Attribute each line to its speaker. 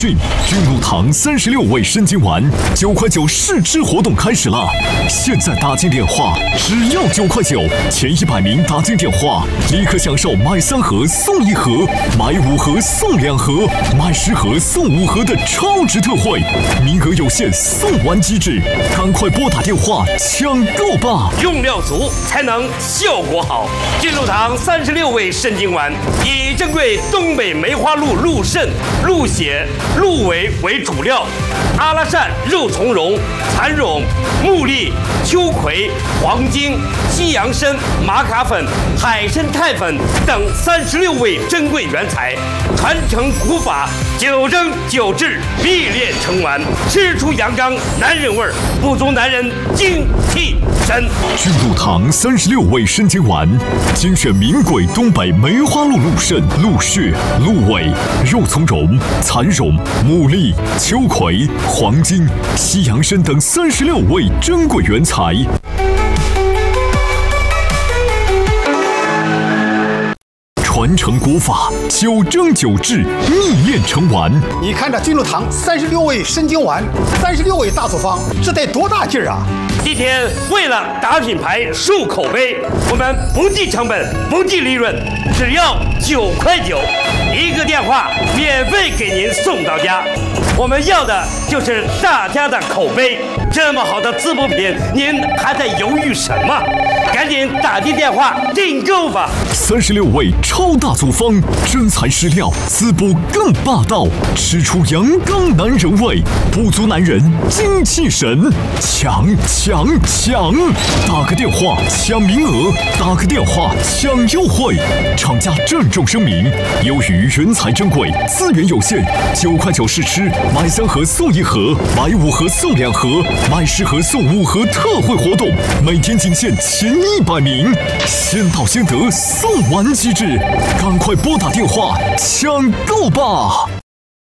Speaker 1: 君入堂36味生津丸，9块9试吃活动开始了！现在打进电话，只要9块9，前100名打进电话，立刻享受买3盒送1盒，买5盒送2盒，买10盒送5盒的超值特惠，名额有限，送完即止，赶快拨打电话抢购吧！
Speaker 2: 用料足才能效果好。君入堂36味生津丸，以珍贵东北梅花鹿鹿肾、鹿血、鹿尾为主料，阿拉善、肉苁蓉、蚕苇、木栗、秋葵、黄精、西洋参、玛卡粉、海参肽粉等36味珍贵原材，传承古法，9蒸9制，秘炼成丸，吃出阳刚男人味儿，不足男人精气神。
Speaker 1: 君入堂36味生津丸，精选名贵东北梅花鹿鹿肾、鹿血、鹿尾、肉苁蓉、蚕苇、木栗、秋葵、黄精、西洋参等36味珍贵原材。传承古法，9蒸9制，秘炼成丸。
Speaker 3: 你看这君入堂36味生津丸，36味大处方，这得多大劲儿啊！
Speaker 2: 今天为了打品牌、树口碑，我们不计成本、不计利润，只要9块9，一个电话免费给您送到家。我们要的就是大家的口碑。这么好的滋补品，您还在犹豫什么？赶紧打进电话订购吧
Speaker 1: ！36味超大组方，真材实料，滋补更霸道，吃出阳刚男人味，不足男人精气神，抢！打个电话抢名额，打个电话抢优惠。厂家郑重声明：由于原材珍贵，资源有限，9块9试吃，买3盒送1盒，买5盒送2盒，买10盒送5盒特惠活动，每天仅限前100名，先到先得，送完即止，赶快拨打电话抢购吧！